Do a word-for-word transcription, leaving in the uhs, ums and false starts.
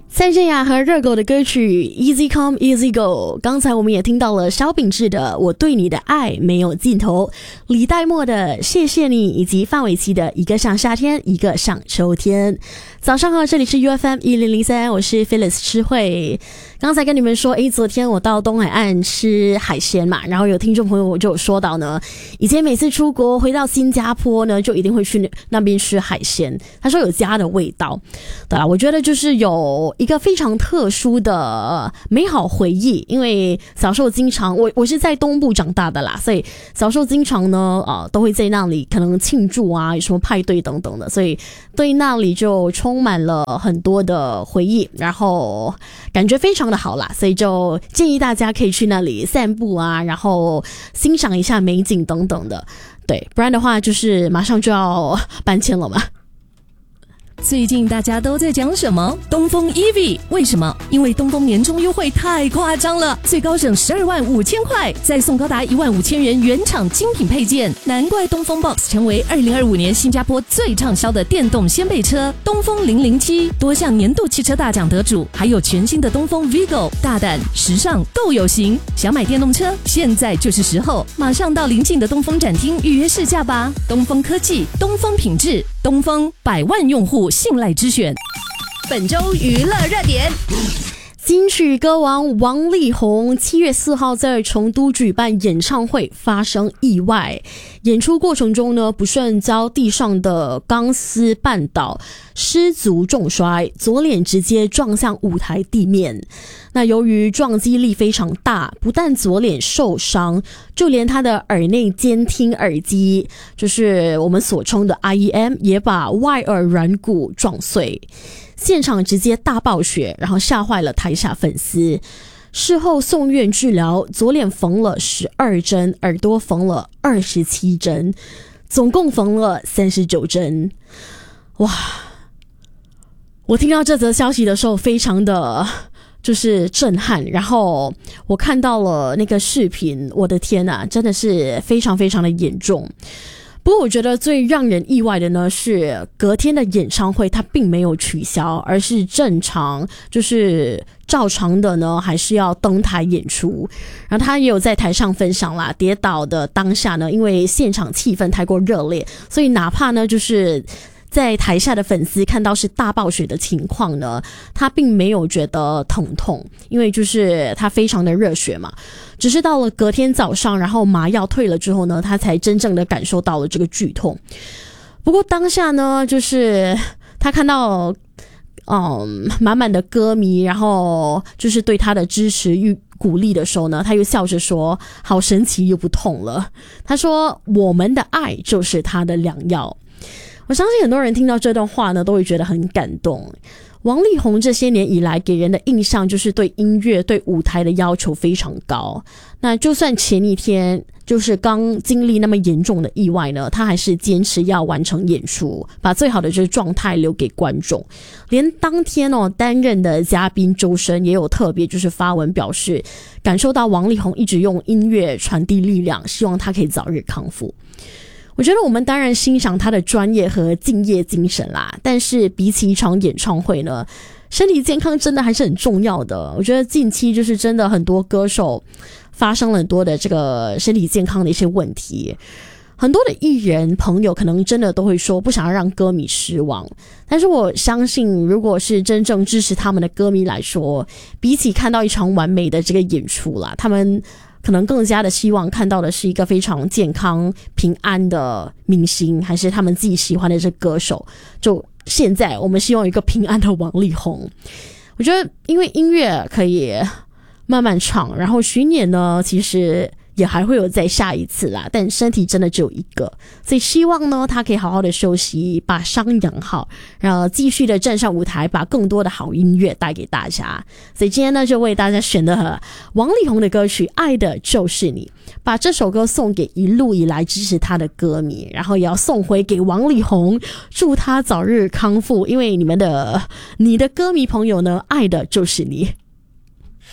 蔡健雅和热狗的歌曲 Easy Come Easy Go， 刚才我们也听到了萧秉治的我对你的爱没有尽头，李代沫的谢谢你，以及范玮琪的一个像夏天一个像秋天。早上好，这里是 U F M 一零零三， 我是 Phyllis 诗慧。刚才跟你们说诶，昨天我到东海岸吃海鲜嘛，然后有听众朋友就有说到呢，以前每次出国回到新加坡呢，就一定会去那边吃海鲜，他说有家的味道。对啦，我觉得就是有一个非常特殊的美好回忆，因为小时候经常我我是在东部长大的啦，所以小时候经常呢呃都会在那里可能庆祝啊，有什么派对等等的，所以对那里就充满了很多的回忆，然后感觉非常的好啦，所以就建议大家可以去那里散步啊，然后欣赏一下美景等等的，对，不然的话就是马上就要搬迁了嘛。 最近大家都在讲什么？东风 E V， 为什么？因为东风年终优惠太夸张了，最高省十二万五千块，再送高达一万五千元原厂精品配件，难怪东风 Box 成为二零二五年新加坡最畅销的电动掀背车。东风零零七多项年度汽车大奖得主，还有全新的东风 Vigo， 大胆、时尚、够有型。想买电动车，现在就是时候，马上到邻近的东风展厅预约试驾吧。东风科技，东风品质，东风百万用户信赖之选。 本周娱乐热点， 金曲歌王王力宏七月四号在成都举办演唱会发生意外，演出过程中呢不慎遭地上的钢丝绊倒，失足重摔，左脸直接撞向舞台地面。那由于撞击力非常大，不但左脸受伤，就连他的耳内监听耳机，就是我们所称的 I E M， 也把外耳软骨撞碎。现场直接大爆血，然后吓坏了台下粉丝。事后送院治疗，左脸缝了十二针，耳朵缝了二十七针，总共缝了三十九针。哇！我听到这则消息的时候非常的就是震撼，然后我看到了那个视频，我的天啊，真的是非常非常的严重。不过我觉得最让人意外的呢是隔天的演唱会它并没有取消，而是正常就是照常的呢还是要登台演出。然后他也有在台上分享啦，跌倒的当下呢因为现场气氛太过热烈，所以哪怕呢就是在台下的粉丝看到是大爆血的情况呢，他并没有觉得疼痛，因为就是他非常的热血嘛。只是到了隔天早上，然后麻药退了之后呢，他才真正的感受到了这个剧痛。不过当下呢，就是他看到嗯满满的歌迷，然后就是对他的支持与鼓励的时候呢，他又笑着说好神奇又不痛了。他说我们的爱就是他的良药。我相信很多人听到这段话呢都会觉得很感动。王力宏这些年以来给人的印象就是对音乐对舞台的要求非常高，那就算前一天就是刚经历那么严重的意外呢，他还是坚持要完成演出，把最好的这个状态留给观众。连当天哦担任的嘉宾周深也有特别就是发文表示感受到王力宏一直用音乐传递力量，希望他可以早日康复。我觉得我们当然欣赏他的专业和敬业精神啦，但是比起一场演唱会呢，身体健康真的还是很重要的。我觉得近期就是真的很多歌手发生了很多的这个身体健康的一些问题，很多的艺人朋友可能真的都会说不想要让歌迷失望，但是我相信如果是真正支持他们的歌迷来说，比起看到一场完美的这个演出啦，他们可能更加的希望看到的是一个非常健康平安的明星，还是他们自己喜欢的这歌手。就现在我们希望有一个平安的王力宏。我觉得因为音乐可以慢慢唱，然后巡演呢其实也还会有再下一次啦，但身体真的只有一个，所以希望呢他可以好好的休息，把伤养好，然后继续的站上舞台，把更多的好音乐带给大家。所以今天呢就为大家选的王力宏的歌曲《爱的就是你》，把这首歌送给一路以来支持他的歌迷，然后也要送回给王力宏，祝他早日康复，因为你们的你的歌迷朋友呢爱的就是你。